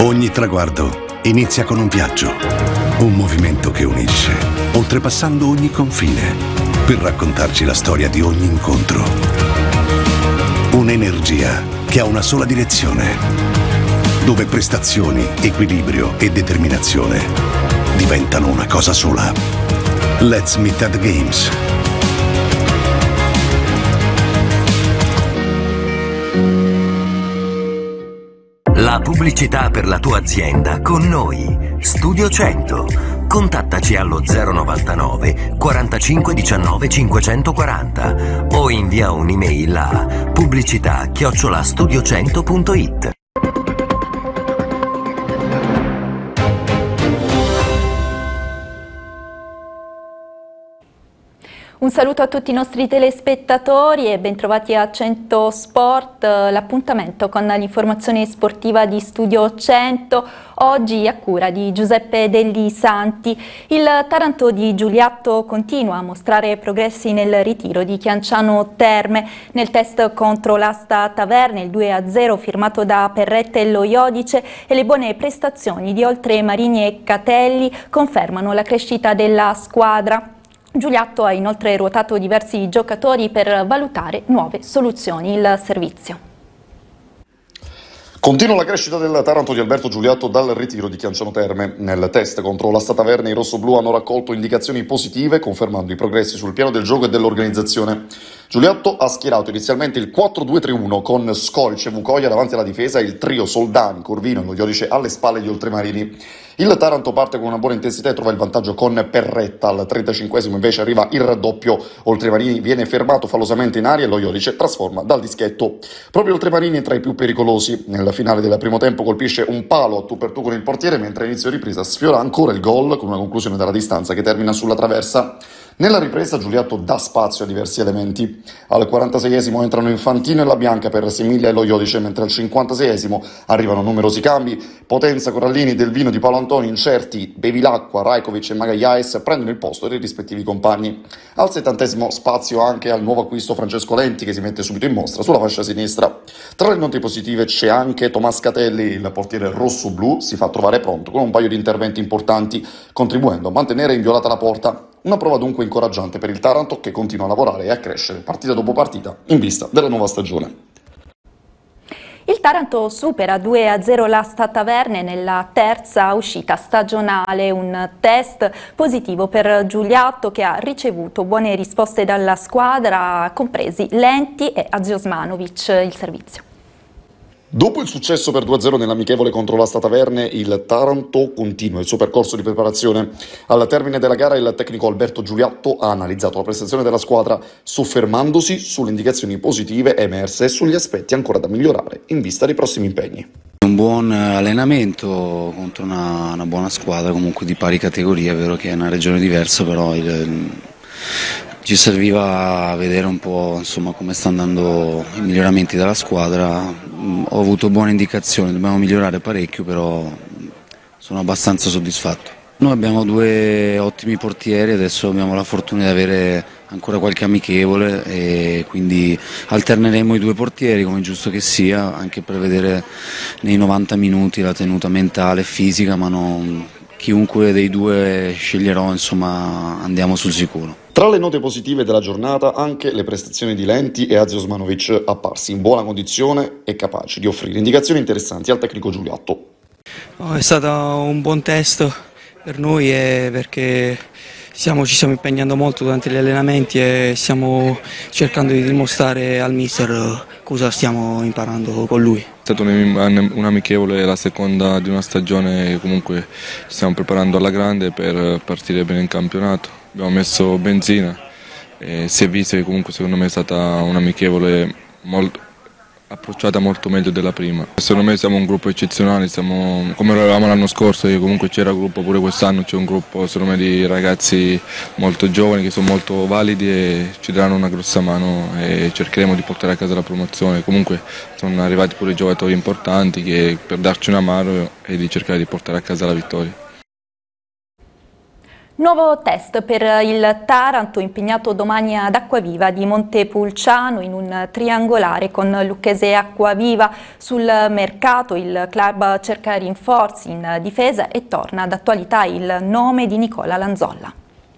Ogni traguardo inizia con un viaggio, un movimento che unisce, oltrepassando ogni confine, per raccontarci la storia di ogni incontro. Un'energia che ha una sola direzione, dove prestazioni, equilibrio e determinazione diventano una cosa sola. Let's meet at the Games. La pubblicità per la tua azienda con noi. Studio 100. Contattaci allo 099 45 19 540 o invia un'email a pubblicità@studio100.it. Un saluto a tutti i nostri telespettatori e bentrovati a 100 Sport, l'appuntamento con l'informazione sportiva di Studio 100, oggi a cura di Giuseppe Degli Santi. Il Taranto di Giuliatto continua a mostrare progressi nel ritiro di Chianciano Terme. Nel test contro l'Asta Taverne, il 2-0 firmato da Perrette e lo Iodice e le buone prestazioni di Oltremarini e Catelli confermano la crescita della squadra. Giuliatto ha inoltre ruotato diversi giocatori per valutare nuove soluzioni. Il servizio. Continua la crescita del Taranto di Alberto Giuliatto dal ritiro di Chianciano Terme. Nel test contro l'Asta Taverne i rossoblù hanno raccolto indicazioni positive, confermando i progressi sul piano del gioco e dell'organizzazione. Giuliatto ha schierato inizialmente il 4-2-3-1 con Scolice e Vucoia davanti alla difesa e il trio Soldani, Corvino e lo Iodice alle spalle di Oltremarini. Il Taranto parte con una buona intensità e trova il vantaggio con Perretta. Al 35esimo invece arriva il raddoppio. Oltremarini viene fermato fallosamente in aria e lo Iodice trasforma dal dischetto. Proprio Oltremarini è tra i più pericolosi. Nella finale del primo tempo colpisce un palo a tu per tu con il portiere, mentre a inizio ripresa sfiora ancora il gol con una conclusione dalla distanza che termina sulla traversa. Nella ripresa Giuliatto dà spazio a diversi elementi. Al 46esimo entrano Infantino e La Bianca per Semiglia e lo Iodice, mentre al 56esimo arrivano numerosi cambi. Potenza, Corallini, Delvino, Di Paolo Antoni, Incerti, Bevilacqua, Rajkovic e Magallaes prendono il posto dei rispettivi compagni. Al 70esimo spazio anche al nuovo acquisto Francesco Lenti, che si mette subito in mostra sulla fascia sinistra. Tra le note positive c'è anche Tomas Catelli, il portiere rosso-blu si fa trovare pronto con un paio di interventi importanti, contribuendo a mantenere inviolata la porta. Una prova dunque incoraggiante per il Taranto, che continua a lavorare e a crescere partita dopo partita in vista della nuova stagione. Il Taranto supera 2-0 l'Asta Taverne nella terza uscita stagionale, un test positivo per Giuliatto che ha ricevuto buone risposte dalla squadra, compresi Lenti e Aziosmanovic. Il servizio. Dopo il successo per 2-0 nell'amichevole contro l'Asta Taverne, il Taranto continua il suo percorso di preparazione. Al termine della gara il tecnico Alberto Giuliatto ha analizzato la prestazione della squadra, soffermandosi sulle indicazioni positive emerse e sugli aspetti ancora da migliorare in vista dei prossimi impegni. Un buon allenamento contro una buona squadra, comunque di pari categoria, è vero che è una regione diversa, però ci serviva vedere un po' come stanno andando i miglioramenti della squadra. Ho avuto buone indicazioni, dobbiamo migliorare parecchio, però sono abbastanza soddisfatto. Noi abbiamo due ottimi portieri, adesso abbiamo la fortuna di avere ancora qualche amichevole e quindi alterneremo i due portieri come è giusto che sia, anche per vedere nei 90 minuti la tenuta mentale e fisica, ma chiunque dei due sceglierò, andiamo sul sicuro. Tra le note positive della giornata anche le prestazioni di Lenti e Aziosmanovic, apparsi in buona condizione e capaci di offrire indicazioni interessanti al tecnico Giuliatto. È stato un buon test per noi perché ci stiamo impegnando molto durante gli allenamenti e stiamo cercando di dimostrare al mister cosa stiamo imparando con lui. È stato un amichevole, la seconda di una stagione, comunque ci stiamo preparando alla grande per partire bene in campionato. Abbiamo messo benzina e si è visto che comunque secondo me è stata un'amichevole approcciata molto meglio della prima. Secondo me siamo un gruppo eccezionale, come lo eravamo l'anno scorso, che comunque c'era gruppo pure quest'anno, c'è un gruppo secondo me di ragazzi molto giovani che sono molto validi e ci daranno una grossa mano e cercheremo di portare a casa la promozione. Comunque sono arrivati pure giocatori importanti che per darci una mano e di cercare di portare a casa la vittoria. Nuovo test per il Taranto, impegnato domani ad Acquaviva di Montepulciano in un triangolare con Lucchese e Acquaviva. Sul mercato il club cerca rinforzi in difesa e torna d'attualità il nome di Nicola Lanzolla.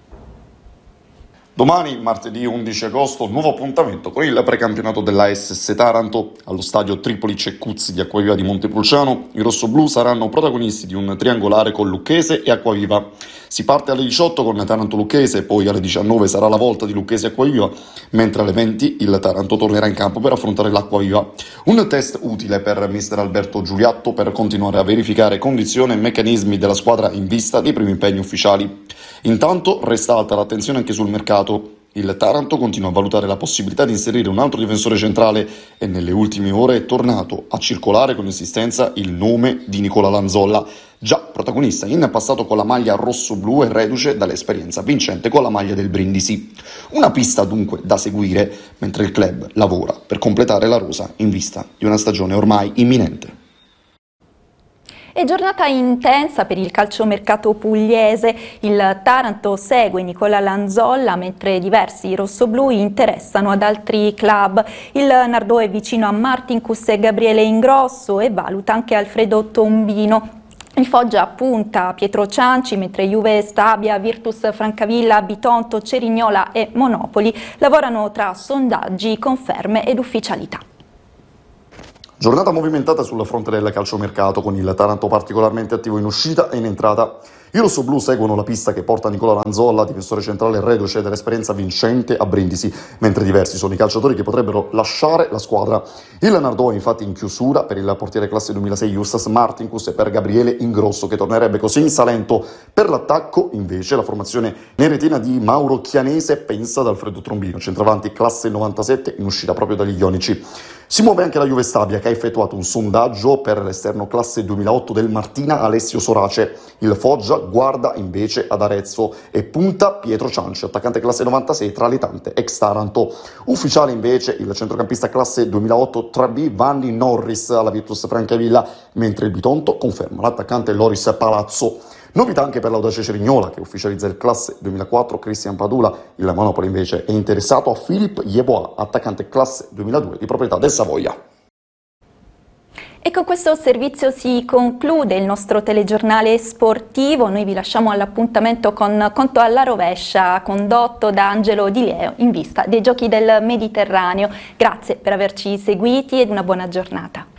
Domani, martedì 11 agosto, nuovo appuntamento con il precampionato della SS Taranto. Allo stadio Tripoli Ceccuzzi di Acquaviva di Montepulciano, i rossoblù saranno protagonisti di un triangolare con Lucchese e Acquaviva. Si parte alle 18 con Taranto Lucchese, poi alle 19 sarà la volta di Lucchese Acquaviva, mentre alle 20 il Taranto tornerà in campo per affrontare l'Acquaviva. Un test utile per mister Alberto Giuliatto per continuare a verificare condizioni e meccanismi della squadra in vista dei primi impegni ufficiali. Intanto resta alta l'attenzione anche sul mercato. Il Taranto continua a valutare la possibilità di inserire un altro difensore centrale e nelle ultime ore è tornato a circolare con insistenza il nome di Nicola Lanzolla, già protagonista in passato con la maglia rosso-blu e reduce dall'esperienza vincente con la maglia del Brindisi. Una pista dunque da seguire mentre il club lavora per completare la rosa in vista di una stagione ormai imminente. È giornata intensa per il calciomercato pugliese. Il Taranto segue Nicola Lanzolla mentre diversi rossoblù interessano ad altri club. Il Nardò è vicino a Martinkus e Gabriele Ingrosso e valuta anche Alfredo Tombino. Il Foggia punta Pietro Cianci, mentre Juve Stabia, Virtus Francavilla, Bitonto, Cerignola e Monopoli lavorano tra sondaggi, conferme ed ufficialità. Giornata movimentata sul fronte del calciomercato, con il Taranto particolarmente attivo in uscita e in entrata. I rossoblù seguono la pista che porta Nicola Lanzolla, difensore centrale reduce dell'esperienza vincente a Brindisi, mentre diversi sono i calciatori che potrebbero lasciare la squadra. Il Nardò è infatti in chiusura per il portiere classe 2006 Justas Martinkus e per Gabriele Ingrosso, che tornerebbe così in Salento. Per l'attacco invece la formazione neretina di Mauro Chianese pensa ad Alfredo Trombino, centravanti classe 97 in uscita proprio dagli Ionici. Si muove anche la Juve Stabia, che ha effettuato un sondaggio per l'esterno classe 2008 del Martina Alessio Sorace. Il Foggia guarda invece ad Arezzo e punta Pietro Cianci, attaccante classe 96 tra le tante ex Taranto. Ufficiale invece il centrocampista classe 2008 3B Vanni Norris alla Virtus Francavilla, mentre il Bitonto conferma l'attaccante Loris Palazzo. Novità anche per l'Audace Cerignola, che ufficializza il classe 2004 Cristian Padula. Il Monopoli invece è interessato a Philippe Yeboah, attaccante classe 2002 di proprietà del Savoia. E con questo servizio si conclude il nostro telegiornale sportivo. Noi vi lasciamo all'appuntamento con Conto alla rovescia, condotto da Angelo Di Leo in vista dei Giochi del Mediterraneo. Grazie per averci seguiti ed una buona giornata.